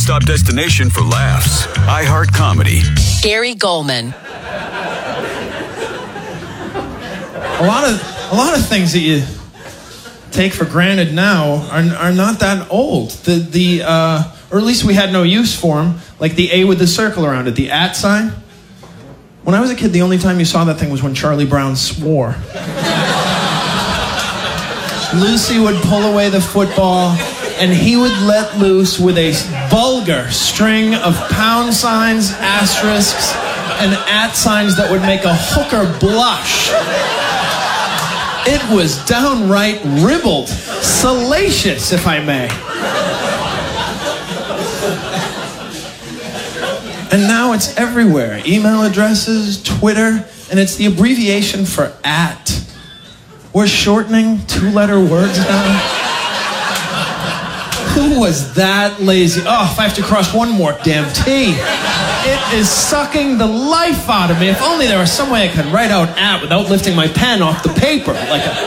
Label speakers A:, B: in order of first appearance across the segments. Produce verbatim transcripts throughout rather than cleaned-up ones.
A: one-stop destination for laughs. iHeart Comedy.
B: Gary Goldman.
C: A lot of a lot of things that you take for granted now are are not that old. The the uh, or at least we had no use for them. Like the A with the circle around it, the at sign. When I was a kid, the only time you saw that thing was when Charlie Brown swore. Lucy would pull away the football, and he would let loose with a vulgar string of pound signs, asterisks, and at signs that would make a hooker blush. It was downright ribald, salacious, if I may. And now it's everywhere. Email addresses, Twitter, and it's the abbreviation for at. We're shortening two-letter words now. Who was that lazy? Oh, if I have to cross one more damn T. It is sucking the life out of me. If only there was some way I could write out at without lifting my pen off the paper. Like a...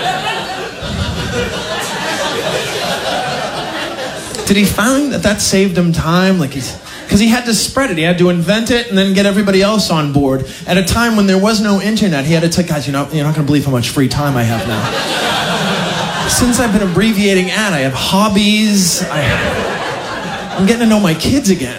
C: Did he find that that saved him time? Like he's... Because he had to spread it. He had to invent it and then get everybody else on board. At a time when there was no internet, he had to tell guys, you know, you're not going to believe how much free time I have now. Since I've been abbreviating at, I have hobbies. I, I'm getting to know my kids again.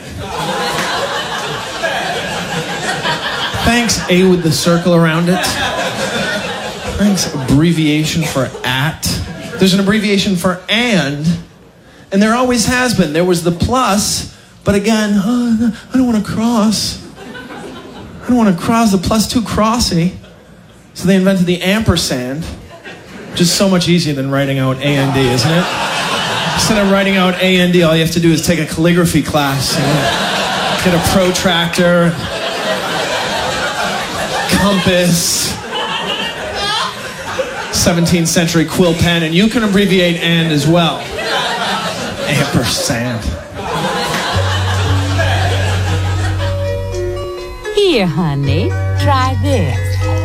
C: Thanks, A with the circle around it. Thanks, abbreviation for at. There's an abbreviation for and, and there always has been. There was the plus, but again, oh, I don't want to cross. I don't want to cross. The plus too crossy. So they invented the ampersand. Just so much easier than writing out A and D, isn't it? Instead of writing out A and D, all you have to do is take a calligraphy class. You know? Get a protractor, compass, seventeenth century quill pen, and you can abbreviate and as well. Ampersand.
D: Here, honey, try this.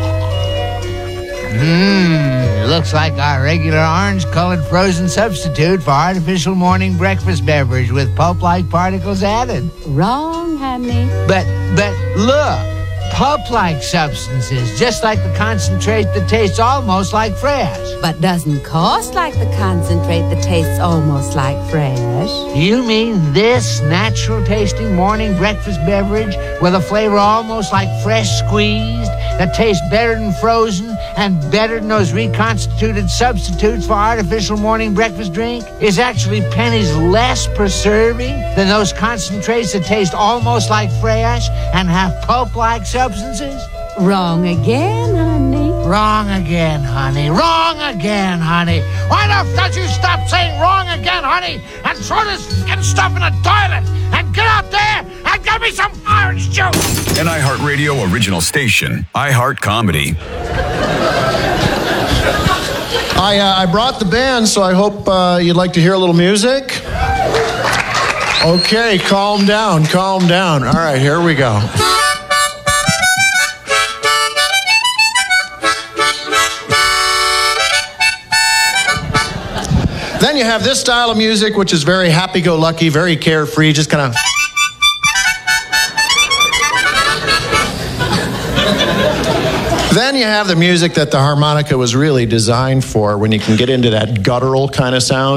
E: Mmm, looks like our regular orange-colored frozen substitute for artificial morning breakfast beverage with pulp-like particles added.
D: Wrong, honey.
E: But, but look, pulp-like substances, just like the concentrate that tastes almost like fresh.
D: But doesn't cost like the concentrate that tastes almost like fresh.
E: You mean this natural-tasting morning breakfast beverage with a flavor almost like fresh squeezed, that tastes better than frozen and better than those reconstituted substitutes for artificial morning breakfast drink is actually pennies less preserving than those concentrates that taste almost like fresh and have pulp-like substances?
D: Wrong again, honey.
E: Wrong again, honey. Wrong again, honey. Why the f don't you stop saying wrong again, honey, and throw this f***ing stuff in the toilet and get out there and get me some orange juice?
A: An iHeartRadio original station, iHeart Comedy.
F: I, uh, I brought the band, so I hope uh, you'd like to hear a little music. Okay, calm down, calm down. All right, here we go. Then you have this style of music, which is very happy-go-lucky, very carefree, just kind of... Then you have the music that the harmonica was really designed for, when you can get into that guttural kind of sound.